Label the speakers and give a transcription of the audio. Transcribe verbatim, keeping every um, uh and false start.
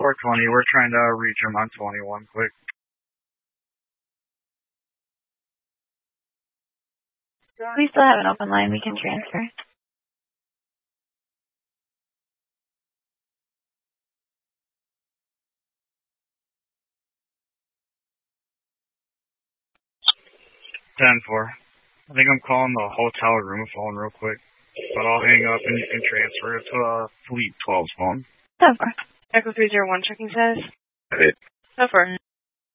Speaker 1: four twenty, we're trying to reach him on twenty-one quick.
Speaker 2: We still have an open line. We can transfer.
Speaker 1: ten four. I think I'm calling the hotel room phone real quick, but I'll hang up and you can transfer it to uh, Fleet twelve's phone.
Speaker 2: ten four.
Speaker 3: Echo three zero one checking status.
Speaker 1: Hey.
Speaker 3: ten four.